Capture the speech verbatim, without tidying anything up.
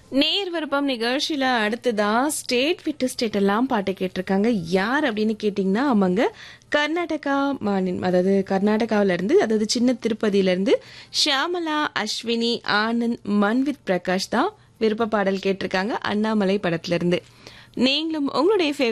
நேர் விருப்பம் நிகழ்ச்சியில அடுத்ததா ஸ்டேட் விட்டு ஸ்டேட் எல்லாம் பாட்டு கேட்டிருக்காங்க. யார் அப்படின்னு கேட்டீங்கன்னா ஆமாங்க, கர்நாடகா மாநிலம், அதாவது கர்நாடகாவில இருந்து, அதாவது சின்ன திருப்பதியில இருந்து ஷியாமலா, அஸ்வினி, ஆனந்த், மன்வித் பிரகாஷ் தான் விருப்ப பாடல் கேட்டிருக்காங்க அண்ணாமலை படத்துல இருந்து. நீங்களும் உங்களுடைய